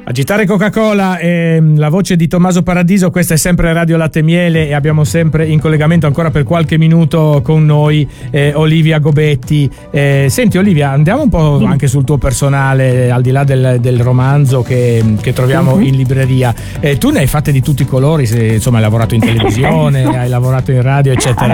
Agitare Coca-Cola, la voce di Tommaso Paradiso. Questa è sempre Radio Latte Miele e abbiamo sempre in collegamento ancora per qualche minuto con noi Olivia Gobetti. Senti Olivia, andiamo un po' anche sul tuo personale, al di là del romanzo che troviamo in libreria. Tu ne hai fatte di tutti i colori, insomma hai lavorato in televisione, hai lavorato in radio eccetera.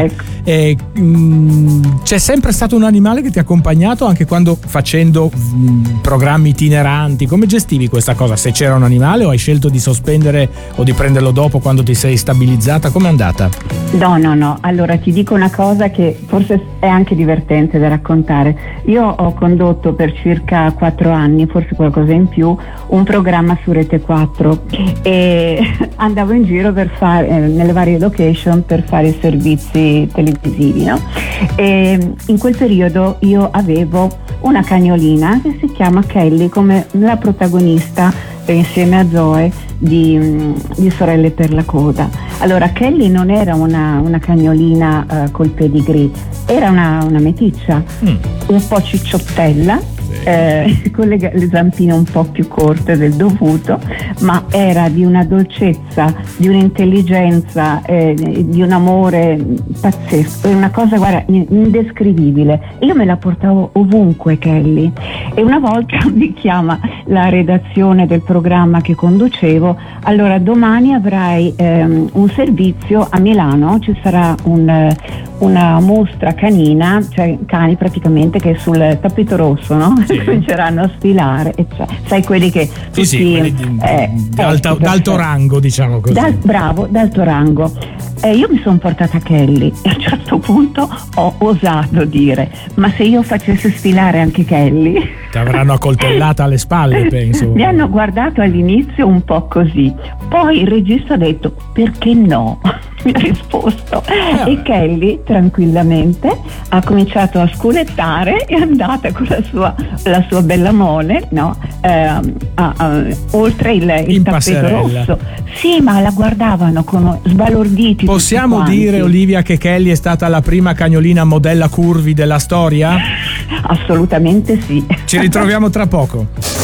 C'è sempre stato un animale che ti ha accompagnato anche quando facendo programmi itineranti? Come gestivi questa cosa? Se c'era un animale o hai scelto di sospendere o di prenderlo dopo quando ti sei stabilizzata? Com'è andata? No, allora ti dico una cosa che forse è anche divertente da raccontare. Io ho condotto per circa 4 anni, forse qualcosa in più, un programma su Rete 4 e andavo in giro per fare nelle varie location per fare i servizi televisivi, no? E in quel periodo io avevo una cagnolina che si chiama Kelly, come la protagonista insieme a Zoe di Sorelle per la coda. Allora Kelly non era una cagnolina col pedigree, era una meticcia, un po' cicciottella, con le zampine un po' più corte del dovuto, ma era di una dolcezza, di un'intelligenza, di un amore pazzesco, è una cosa, guarda, indescrivibile. Io me la portavo ovunque Kelly, e una volta mi chiama la redazione del programma che conducevo: allora domani avrai un servizio a Milano, ci sarà una mostra canina, cioè cani praticamente, che sul tappeto rosso, no? Sì. Cominceranno a sfilare, cioè, sai quelli che quelli d'alto rango, diciamo così. D'alto rango. Io mi sono portata Kelly e a un certo punto ho osato dire: ma se io facessi sfilare anche Kelly? Ti avranno accoltellata alle spalle, penso. Mi hanno guardato all'inizio un po' così, poi il regista ha detto: perché no? Mi ha risposto. E Kelly tranquillamente ha cominciato a sculettare, è andata con la sua bella mole, no? Oltre il tappeto rosso. Sì, ma la guardavano con sbalorditi. Possiamo dire, Olivia, che Kelly è stata la prima cagnolina modella curvy della storia? Assolutamente sì. Ci ritroviamo tra poco.